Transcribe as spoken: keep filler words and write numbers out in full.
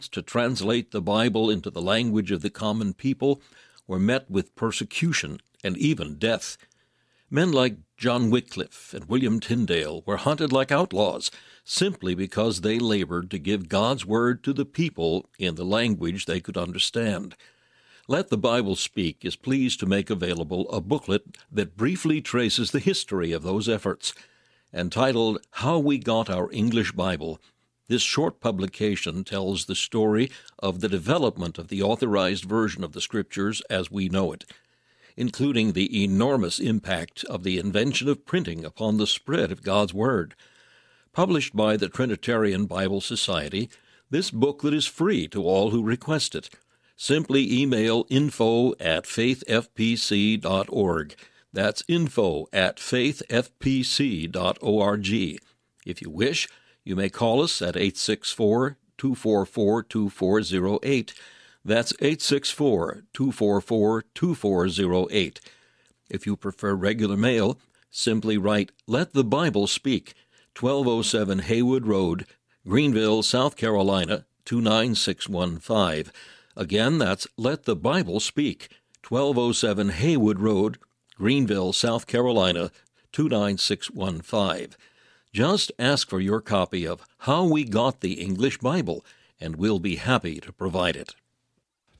to translate the Bible into the language of the common people were met with persecution and even death. Men like John Wycliffe and William Tyndale were hunted like outlaws simply because they labored to give God's word to the people in the language they could understand. Let the Bible Speak is pleased to make available a booklet that briefly traces the history of those efforts. Entitled How We Got Our English Bible, this short publication tells the story of the development of the authorized version of the Scriptures as we know it, including the enormous impact of the invention of printing upon the spread of God's Word. Published by the Trinitarian Bible Society, this booklet is free to all who request it. Simply email info at faith f p c dot org. That's info at faith f p c dot org. If you wish, you may call us at eight six four, two four four, two four zero eight. That's eight six four, two four four, two four zero eight. If you prefer regular mail, simply write Let the Bible Speak, twelve oh seven Haywood Road, Greenville, South Carolina, two nine six one five. Again, that's Let the Bible Speak, twelve oh seven Haywood Road, Greenville, South Carolina, two nine six one five. Just ask for your copy of How We Got the English Bible, and we'll be happy to provide it.